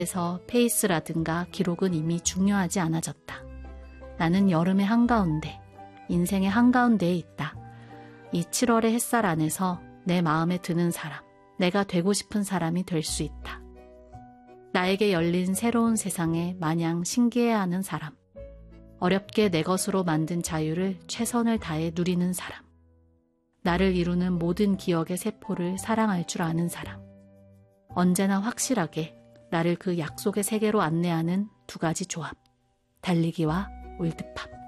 그래서 페이스라든가 기록은 이미 중요하지 않아졌다. 나는 여름의 한가운데, 인생의 한가운데에 있다. 이 7월의 햇살 안에서 내 마음에 드는 사람, 내가 되고 싶은 사람이 될 수 있다. 나에게 열린 새로운 세상에 마냥 신기해하는 사람, 어렵게 내 것으로 만든 자유를 최선을 다해 누리는 사람, 나를 이루는 모든 기억의 세포를 사랑할 줄 아는 사람, 언제나 확실하게 나를 그 약속의 세계로 안내하는 두 가지 조합, 달리기와 올드팝.